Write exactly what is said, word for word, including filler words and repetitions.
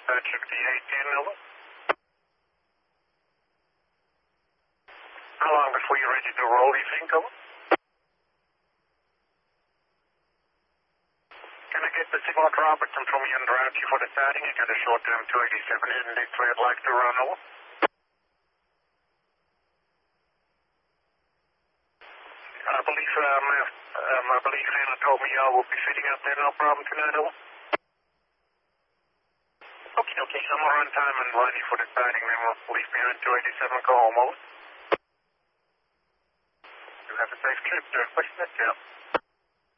Patrick D eighteen, over. How long before you're ready to roll, you think, over? Can I get the Sigmund Robertson from you and route you for the sighting? I got a short-term two eighty-seven hidden this way I'd like to run, over. I believe, um, um, I believe Hannah told me y'all will be sitting out there, no problem tonight, over. Okay, okay, I'm on time and ready for the sighting, then we'll leave behind two eighty-seven, go home, over. You have a safe trip, sir. Push that down.